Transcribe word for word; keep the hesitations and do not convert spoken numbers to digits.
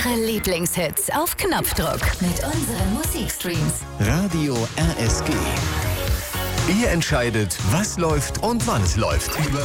Ihre Lieblingshits auf Knopfdruck mit unseren Musikstreams. Radio R S G. Ihr entscheidet, was läuft und wann es läuft.